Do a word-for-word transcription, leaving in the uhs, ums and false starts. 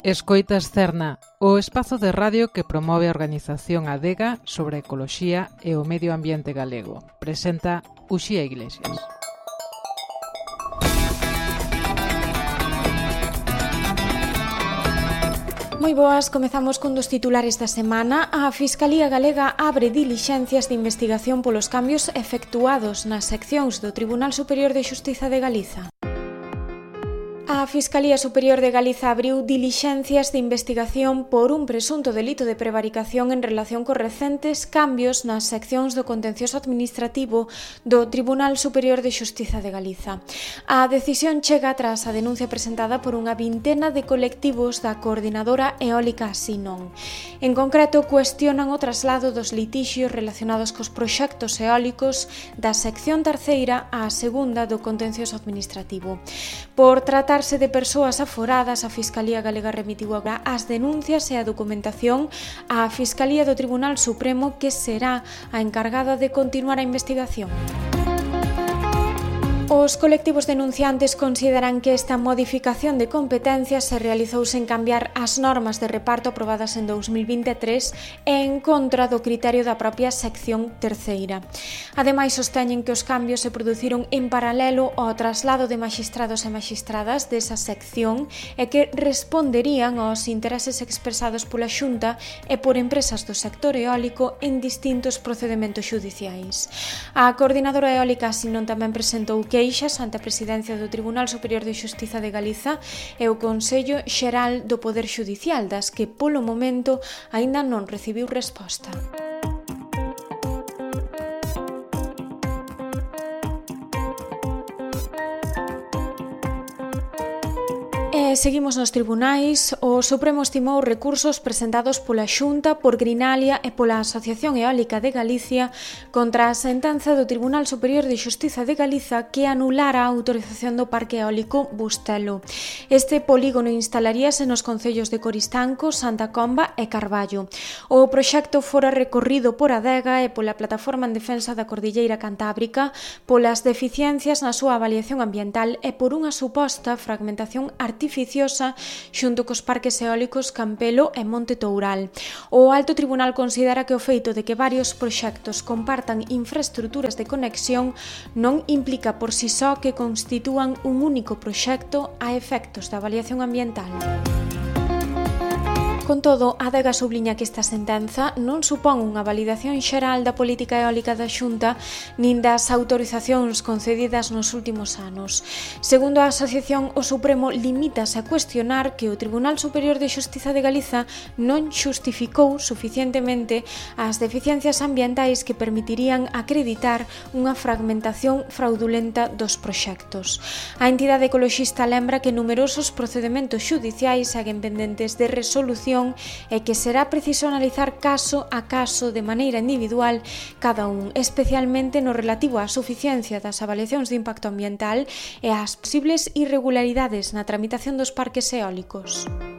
Escoitas Cerna, o espazo de radio que promove a organización Adega sobre a ecoloxía e o medio ambiente galego. Presenta Uxía Iglesias. Moi boas, comezamos cun dos titulares da semana. A Fiscalía Galega abre dilixencias de investigación polos cambios efectuados nas seccións do Tribunal Superior de Xustiza de Galiza. A Fiscalía Superior de Galiza abriu dilixencias de investigación por un presunto delito de prevaricación en relación cos recentes cambios nas seccións do contencioso administrativo do Tribunal Superior de Xustiza de Galiza. A decisión chega tras a denuncia presentada por unha vintena de colectivos da Coordinadora Eólica Sinon. En concreto, cuestionan o traslado dos litixios relacionados cos proxectos eólicos da sección terceira á segunda do contencioso administrativo. Por tratarse de persoas aforadas, a Fiscalía Galega remitiu agora as denuncias e a documentación á Fiscalía do Tribunal Supremo, que será a encargada de continuar a investigación. Os colectivos denunciantes consideran que esta modificación de competencias se realizou sen cambiar as normas de reparto aprobadas en dous mil vinte e tres e en contra do criterio da propia sección terceira. Ademais, sosteñen que os cambios se produciron en paralelo ao traslado de maxistrados e maxistradas desa sección e que responderían aos intereses expresados pola Xunta e por empresas do sector eólico en distintos procedementos xudiciais. A Coordinadora Eólica Sinon tamén presentou queixas ante a Presidencia do Tribunal Superior de Xustiza de Galiza e o Consello Xeral do Poder Xudicial, das que, polo momento, aínda non recibiu resposta. E seguimos nos tribunais. O Supremo estimou recursos presentados pola Xunta, por Grinalia e pola Asociación Eólica de Galicia contra a sentenza do Tribunal Superior de Xustiza de Galiza que anulara a autorización do Parque Eólico Bustelo. Este polígono instalaríase nos concellos de Coristanco, Santa Comba e Carballo. O proxecto fora recorrido por Adega e pola Plataforma en Defensa da Cordilleira Cantábrica polas deficiencias na súa avaliación ambiental e por unha suposta fragmentación artificial artificiosa xunto cos parques eólicos Campelo e Monte Toural. O Alto Tribunal considera que o feito de que varios proxectos compartan infraestruturas de conexión non implica por si só que constitúan un único proxecto a efectos da avaliación ambiental. Con todo, Adega subliña que esta sentenza non supón unha validación xeral da política eólica da Xunta nin das autorizacións concedidas nos últimos anos. Segundo a asociación, o Supremo limítase a cuestionar que o Tribunal Superior de Xustiza de Galiza non xustificou suficientemente as deficiencias ambientais que permitirían acreditar unha fragmentación fraudulenta dos proxectos. A entidade ecoloxista lembra que numerosos procedementos xudiciais seguen pendentes de resolución e que será preciso analizar caso a caso de maneira individual cada un, especialmente no relativo á suficiencia das avaliacións de impacto ambiental e ás posibles irregularidades na tramitación dos parques eólicos.